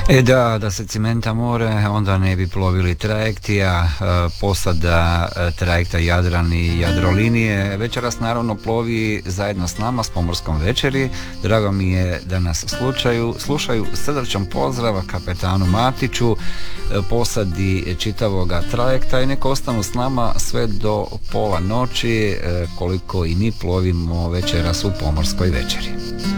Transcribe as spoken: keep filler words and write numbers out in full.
E da, da se cimenta more, onda ne bi plovili trajekti, a posada trajekta Jadran i Jadrolinije večeras naravno plovi zajedno s nama s Pomorskom večeri. Drago mi je da nas slučaju, slušaju. Srdačan pozdrav kapetanu Matiću, posadi čitavoga trajekta i neka ostanu s nama sve do pola noći koliko i mi plovimo večeras u Pomorskoj večeri.